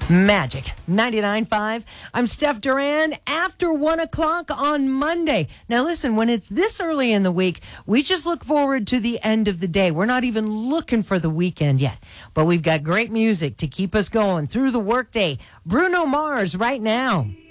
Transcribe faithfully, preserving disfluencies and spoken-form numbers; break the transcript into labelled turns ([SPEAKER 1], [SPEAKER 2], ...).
[SPEAKER 1] Magic ninety-nine point five. I'm Steph Duran after one o'clock on Monday. Now listen, when it's this early in the week, we just look forward to the end of the day. We're not even looking for the weekend yet, but we've got great music to keep us going through the workday. Bruno Mars right now.